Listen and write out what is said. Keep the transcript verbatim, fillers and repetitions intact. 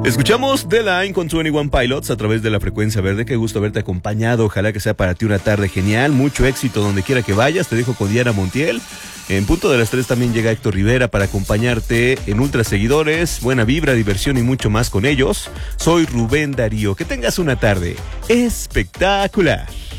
Escuchamos The Line con veintiuno Pilots a través de la frecuencia verde. Qué gusto haberte acompañado. Ojalá que sea para ti una tarde genial. Mucho éxito donde quiera que vayas. Te dejo con Diana Montiel. En punto de las tres también llega Héctor Rivera para acompañarte en Ultra Seguidores. Buena vibra, diversión y mucho más con ellos. Soy Rubén Darío. Que tengas una tarde espectacular.